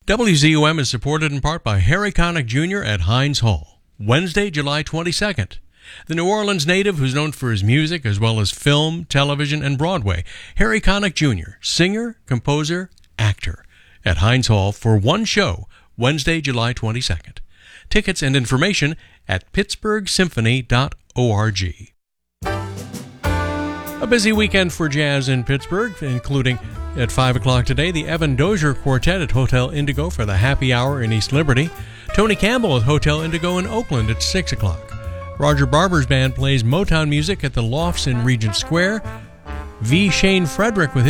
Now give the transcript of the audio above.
WZUM is supported in part by Harry Connick Jr. at Heinz Hall, Wednesday, July 22nd. The New Orleans native, who's known for his music as well as film, television, and Broadway, Harry Connick Jr., singer, composer, actor, at Heinz Hall for one show, Wednesday, July 22nd. Tickets and information at pittsburghsymphony.org. A busy weekend for jazz in Pittsburgh, including at 5 o'clock today, the Evan Dozier Quartet at Hotel Indigo for the Happy Hour in East Liberty. Tony Campbell at Hotel Indigo in Oakland at 6 o'clock. Roger Barber's band plays Motown music at the Lofts in Regent Square. V. Shane Frederick with his